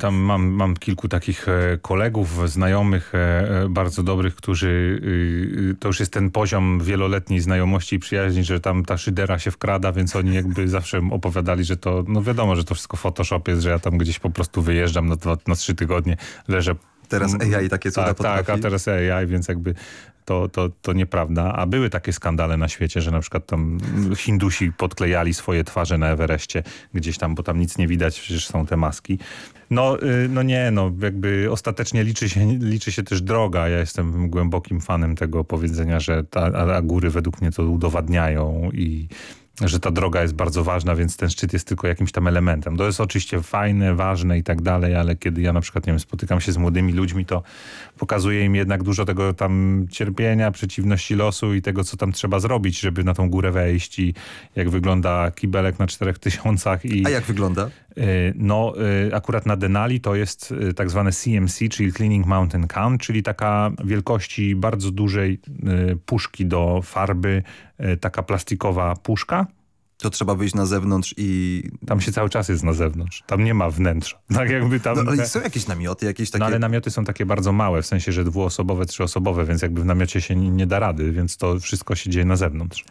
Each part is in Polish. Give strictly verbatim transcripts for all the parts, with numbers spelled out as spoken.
tam mam, mam kilku takich kolegów, znajomych bardzo dobrych, którzy, to już jest ten poziom wieloletniej znajomości i przyjaźni, że tam ta szydera się wkrada, więc oni jakby zawsze opowiadali, że to, no wiadomo, że to wszystko Photoshop jest, że ja tam gdzieś po prostu wyjeżdżam na, dwa, na trzy tygodnie, leżę. Teraz A I takie cuda tak, potrafi. Tak, a teraz A I, więc jakby to, to, to nieprawda. A były takie skandale na świecie, że na przykład tam Hindusi podklejali swoje twarze na Everestie gdzieś tam, bo tam nic nie widać, przecież są te maski. No, no nie, no jakby ostatecznie liczy się, liczy się też droga. Ja jestem głębokim fanem tego powiedzenia, że ta, a góry według mnie to udowadniają i że ta droga jest bardzo ważna, więc ten szczyt jest tylko jakimś tam elementem. To jest oczywiście fajne, ważne i tak dalej, ale kiedy ja na przykład, nie wiem, spotykam się z młodymi ludźmi, to pokazuje im jednak dużo tego tam cierpienia, przeciwności losu i tego, co tam trzeba zrobić, żeby na tą górę wejść i jak wygląda kibelek na czterech tysiącach. I, a jak wygląda? No, akurat na Denali to jest tak zwane C M C, czyli Cleaning Mountain Can, czyli taka wielkości bardzo dużej puszki do farby, taka plastikowa puszka. To trzeba wyjść na zewnątrz i... Tam się cały czas jest na zewnątrz. Tam nie ma wnętrza. Tak jakby tam... No, ale są jakieś namioty, jakieś takie... No ale namioty są takie bardzo małe, w sensie, że dwuosobowe, trzyosobowe, więc jakby w namiocie się nie, nie da rady, więc to wszystko się dzieje na zewnątrz.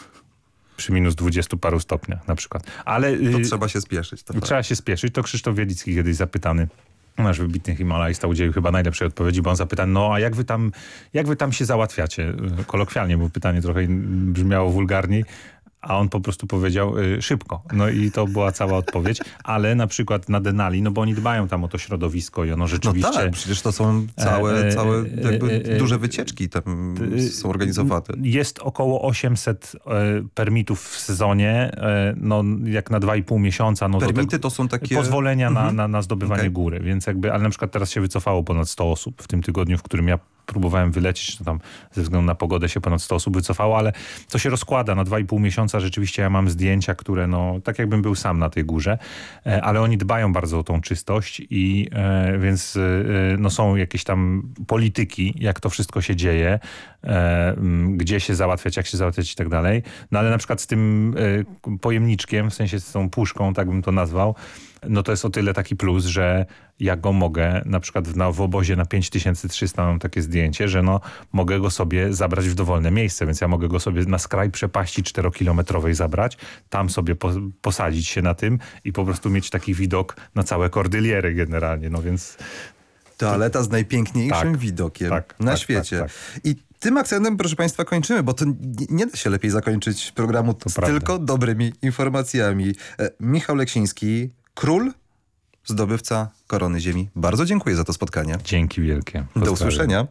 Przy minus dwudziestu paru stopniach na przykład. Ale... To y... trzeba się spieszyć. To trzeba tak. się spieszyć. To Krzysztof Wielicki kiedyś zapytany, nasz wybitny Himalajsta, udzielił chyba najlepszej odpowiedzi, bo on zapytał, no a jak wy tam, jak wy tam się załatwiacie? Kolokwialnie, bo pytanie trochę brzmiało wulgarniej. A on po prostu powiedział y, szybko. No i to była cała odpowiedź. Ale na przykład na Denali, no bo oni dbają tam o to środowisko i ono rzeczywiście... No tak, przecież to są całe, e, całe jakby e, e, duże wycieczki tam e, są organizowane. Jest około osiemset e, permitów w sezonie, e, no jak na dwa i pół miesiąca. No Permity to, te, to są takie... Pozwolenia mhm. na, na, na zdobywanie okay. góry. Więc jakby, ale na przykład teraz się wycofało ponad sto osób w tym tygodniu, w którym ja próbowałem wylecieć, to tam ze względu na pogodę się ponad sto osób wycofało, ale to się rozkłada na dwa i pół miesiąca. Rzeczywiście ja mam zdjęcia, które no, tak jakbym był sam na tej górze, e, ale oni dbają bardzo o tą czystość i e, więc e, no, są jakieś tam polityki, jak to wszystko się dzieje, e, gdzie się załatwiać, jak się załatwiać i tak dalej. No ale na przykład z tym e, pojemniczkiem, w sensie z tą puszką, tak bym to nazwał, no to jest o tyle taki plus, że ja go mogę, na przykład w, na, w obozie na pięć tysięcy trzysta mam takie zdjęcie, że no mogę go sobie zabrać w dowolne miejsce, więc ja mogę go sobie na skraj przepaści czterokilometrowej zabrać, tam sobie po, posadzić się na tym i po prostu mieć taki widok na całe Kordyliery generalnie, no więc... Toaleta z najpiękniejszym tak, widokiem tak, na tak, świecie. Tak, tak. I tym akcentem, proszę Państwa, kończymy, bo to nie, nie da się lepiej zakończyć programu to z prawda. Tylko dobrymi informacjami. E, Michał Leksiński, król, zdobywca Korony Ziemi. Bardzo dziękuję za to spotkanie. Dzięki wielkie. Pozdrawiam. Do usłyszenia.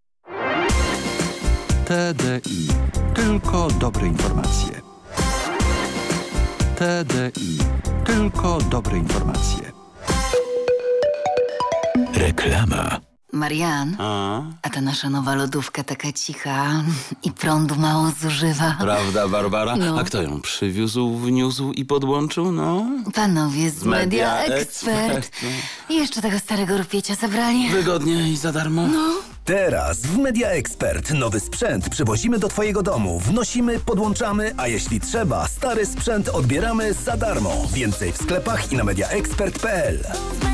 T D I. Tylko dobre informacje. T D I. Tylko dobre informacje. Reklama. Marian, A? a ta nasza nowa lodówka taka cicha i prądu mało zużywa. Prawda, Barbara? No. A kto ją przywiózł, wniósł i podłączył, no? Panowie z, Z Media, Media Expert. Expert. I jeszcze tego starego rupiecia zabrali. Wygodnie i za darmo? No. Teraz w Media Expert nowy sprzęt przywozimy do Twojego domu. Wnosimy, podłączamy, a jeśli trzeba, stary sprzęt odbieramy za darmo. Więcej w sklepach i na mediaexpert kropka p l.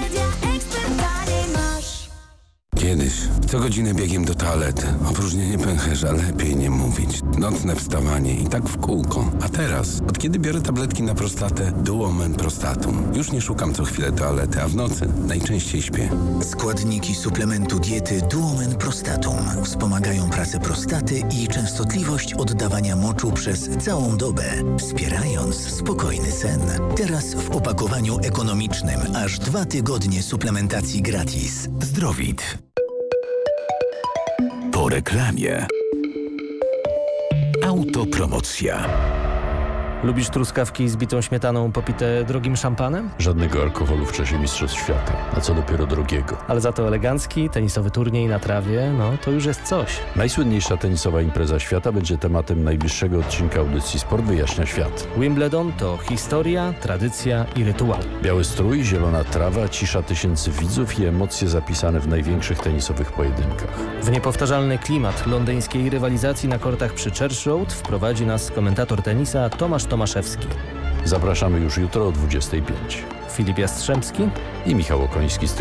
Kiedyś co godzinę biegiem do toalety. Opróżnienie pęcherza, lepiej nie mówić. Nocne wstawanie i tak w kółko. A teraz, od kiedy biorę tabletki na prostatę Duomen Prostatum, już nie szukam co chwilę toalety, a w nocy najczęściej śpię. Składniki suplementu diety Duomen Prostatum wspomagają pracę prostaty i częstotliwość oddawania moczu przez całą dobę, wspierając spokojny sen. Teraz w opakowaniu ekonomicznym aż dwa tygodnie suplementacji gratis. Zdrowit. Po reklamie. Autopromocja. Lubisz truskawki z bitą śmietaną popite drogim szampanem? Żadnego alkoholu w czasie Mistrzostw Świata, a co dopiero drogiego. Ale za to elegancki, tenisowy turniej na trawie, no to już jest coś. Najsłynniejsza tenisowa impreza świata będzie tematem najbliższego odcinka audycji Sport wyjaśnia świat. Wimbledon to historia, tradycja i rytuał. Biały strój, zielona trawa, cisza tysięcy widzów i emocje zapisane w największych tenisowych pojedynkach. W niepowtarzalny klimat londyńskiej rywalizacji na kortach przy Church Road wprowadzi nas komentator tenisa Tomasz Tomaszewski. Zapraszamy już jutro o dwudziestej piątej. Filip Jastrzębski i Michał Okoński z